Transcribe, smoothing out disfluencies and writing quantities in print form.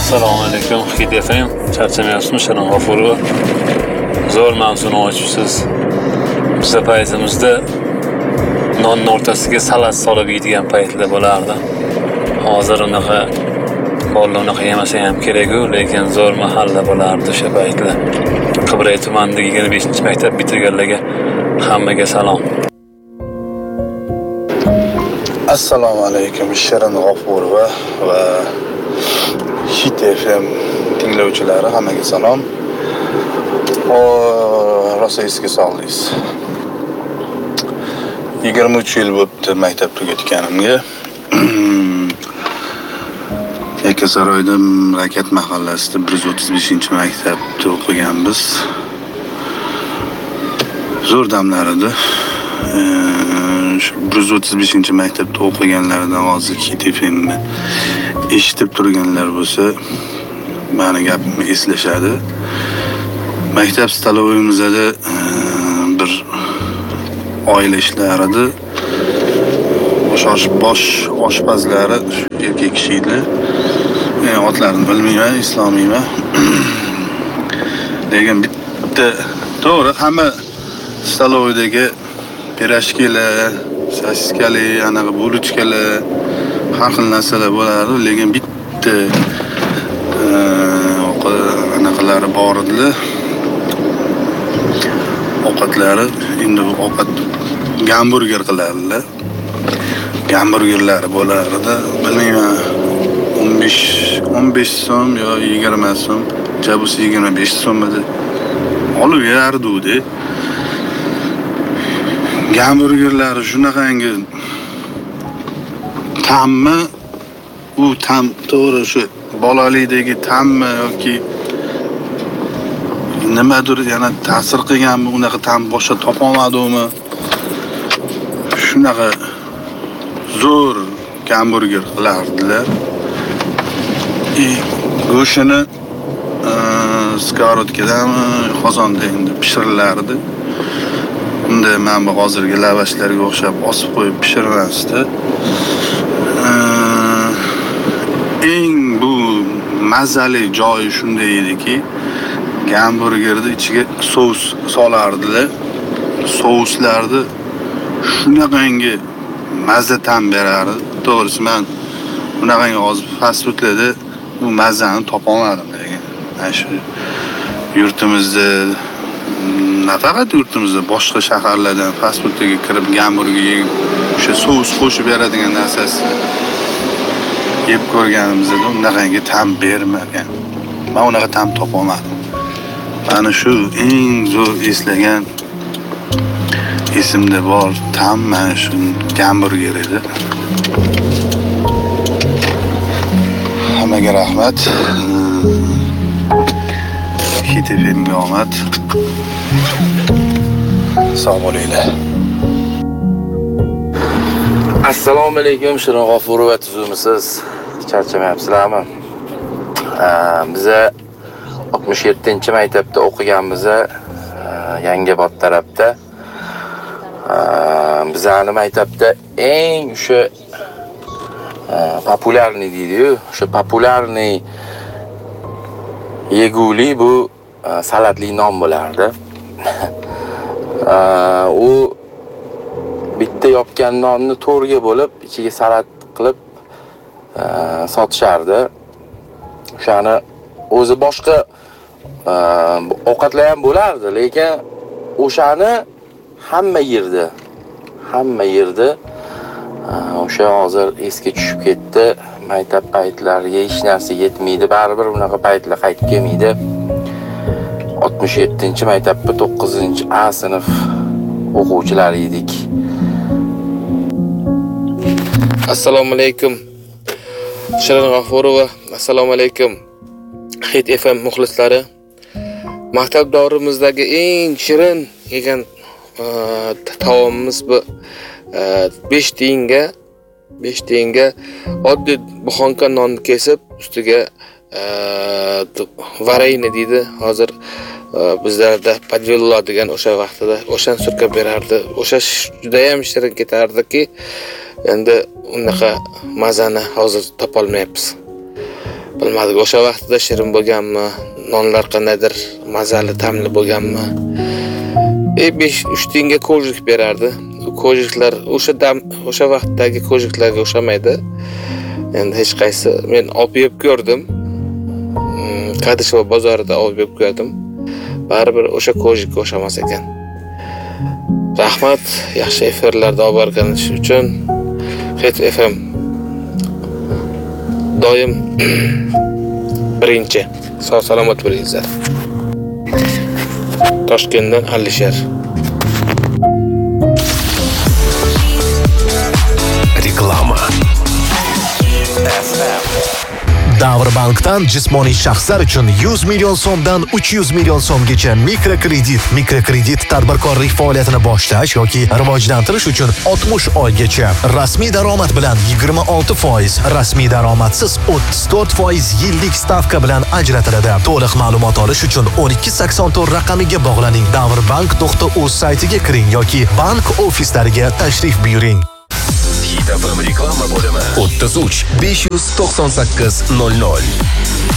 Assalomu alaykum. Hid FM. Charchamayapsizmi Sharon G'ofurova? Zo'r mavzuni ochibsiz. Bizda paytimizda nonning o'rtasiga salat solib yeydigan paytlar bo'lardi. Hozir unaqa unaqa yemasa ham kerak-ku, lekin zo'r mahalla bo'lardi o'sha paytlar. Qibray tumanidagi 25-maktab bitirganlarga hammaga salom. Assalomu alaykum Sharon G'ofurova va Hit FM tinglovchilari, hammaga salom. Rosa esga soldingiz. 23 yil bo'libdi maktab tugatganimga. Yakkasaroyda Rakat mahallasida 135-maktabda o'qiganmiz. Zo'r damlar edi. 135-maktabda o'qiganlardan hozir Hit FMni eshitib turganlar bo'lsa, meni gapimni eslashadi. Maktab stalovoyimizda bir oila ishlar edi. Bosh oshpazlari erkak kishi edi. Otlarini bilmayman, islomiyman. Lekin bitta to'g'ri hamma stalovoydagi pirashkalar, sosiskalar, anaqa bulochkalar, har xil narsalar bo'lardi, lekin bitta anaqalari bor edilar. Ovqatlari, endi ovqat gamburger qilardilar. Gamburgerlari bo'lardi. Bilmayman, 15 so'm yo 20 so'm, jabusi 25 so'm edi. Olib yerdi-da. Gamburgerlari shunaqangi tammi, u tam to'g'ri shu bolalikdagi tammi yoki nimadir yana ta'sir qilganmi, unaqa tam boshqa topolmadimmi? Shunaqa zo'r gamburger qilardilar. Go'shtini skоворodkadami, qozonda endi pishirilardi. Unda men bu hozirgi lavashlarga o'xshab osib qo'yib pishirmasdi. Eng bu mazali joyi shunday ediki, gamburgerni ichiga sous solardilar. Souslarni shunaqangi mazza tam berardi. To'g'risi men bunaqangi hozir fast foodlarda bu mazzani topolmadim lekin. Mana shu yurtimizda, nafaqat yurtimizda, boshqa shaharlardan fast foodga kirib gamburger yeb, o'sha sous qo'shib beradigan narsasi yeb ko'rganimizda unaqangi tam bermagan. Men unaqa tam topolmadim. Mana shu eng zo'r eslagan esimda bor tam mana shu gamburger edi. Hammaga rahmat. Hit FMga omad. Sog' bo'linglar. Assalomu alaykum Sharon G'ofurova, tuzimisiz? Charchamayapsizlarmi? Biza 67-maktabda o'qiganmiz, Yangiobod tarafda. Bizani maktabda eng o'sha populyarniy deydi-yu, o'sha populyarniy yeguli bu salatli non bo'lardi. U bitta yopgan nonni to'rga bo'lib, ichiga salat qilib sotishardi. O'shani o'zi boshqa ovqatlar ham bo'lardi, lekin o'shani hamma yerdi. O'sha hozir esga tushib ketdi. Maktab paytlariga hech narsa yetmaydi, baribir unaqa paytlar qaytib kelmaydi. 67-maktabda 9-A sinf o'quvchilari edik. Assalomu alaykum Sharon G'ofurova. Assalomu alaykum Hit FM muxlislari. Maktab davrimizdagi eng shirin yegan taomimiz bu 5 tiyinga oddiy buxonka nonni kesib, ustiga varayni deydi. Hozir bizlarda padvillo degan o'sha vaqtida o'shan surkab berardi. O'sha juda ham shirin ketardiki, endi unaqa mazani hozir topolmayapmiz. Bilmadik, o'sha vaqtda shirin bo'lganmi, nonlar qandaydir mazali, ta'mli bo'lganmi. 5-3 tiyinga kojik berardi. Kojiklar o'sha vaqtdagi kojiklarga o'xshamaydi. Endi hech qaysi men olib yeb ko'rdim. Qadishova bozorida olib yeb ko'rdim. Baribir o'sha kojikka o'xshamas ekan. Rahmat, yaxshi efirlarda olib borganingiz uchun. Hit FM doim birinchi. Sog' salomat bo'lingizlar. Toshkentdan Alisher. Reklama. Davrbankdan jismoniy shaxslar uchun 100 million so'mdan 300 million so'mgacha mikrokredit tadbirkorlik faoliyatini boshlash yoki rivojlantirish uchun 60 oygacha, rasmiy daromad bilan 26%, rasmiy daromadsiz 34% yillik stavka bilan ajratiladi. To'liq ma'lumot olish uchun 1284 raqamiga bog'laning. Davrbank.uz saytiga kiring yoki bank ofislariga tashrif buyuring. Hit FM reklama bo'limi 33 598 00.